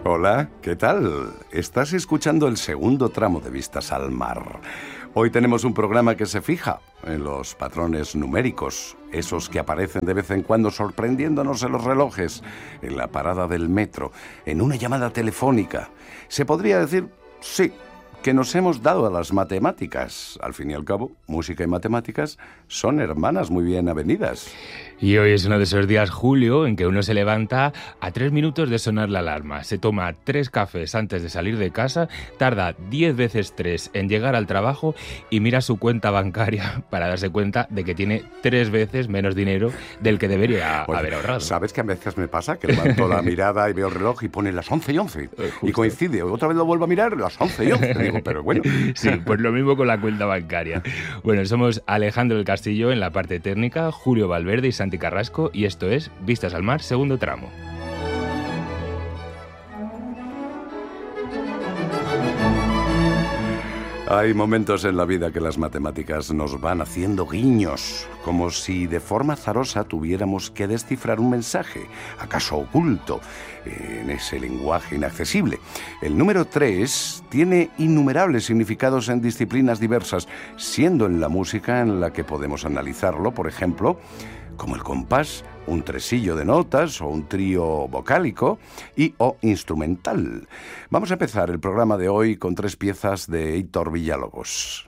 Hola, ¿qué tal? Estás escuchando el segundo tramo de Vistas al Mar. Hoy tenemos un programa que se fija en los patrones numéricos, esos que aparecen de vez en cuando sorprendiéndonos en los relojes, en la parada del metro, en una llamada telefónica. Se podría decir, sí, que nos hemos dado a las matemáticas. Al fin y al cabo, música y matemáticas son hermanas muy bien avenidas. Y hoy es uno de esos días, Julio, en que uno se levanta a 3 minutos de sonar la alarma, se toma 3 cafés antes de salir de casa, tarda 10 veces 3 en llegar al trabajo y mira su cuenta bancaria para darse cuenta de que tiene 3 veces menos dinero del que debería haber ahorrado. ¿Sabes que a veces me pasa? Que levanto la mirada y veo el reloj y pone las 11:11 y coincide. Otra vez lo vuelvo a mirar, las 11:11. Digo, pero bueno. Sí, pues lo mismo con la cuenta bancaria. Bueno, somos Alejandro del Castillo en la parte técnica, Julio Valverde y Santi Carrasco, y esto es Vistas al Mar, segundo tramo. Hay momentos en la vida que las matemáticas nos van haciendo guiños, como si de forma azarosa tuviéramos que descifrar un mensaje, acaso oculto, en ese lenguaje inaccesible. El número 3 tiene innumerables significados en disciplinas diversas, siendo en la música en la que podemos analizarlo, por ejemplo, como el compás, un tresillo de notas o un trío vocálico o instrumental. Vamos a empezar el programa de hoy con 3 piezas de Héctor Villa-Lobos.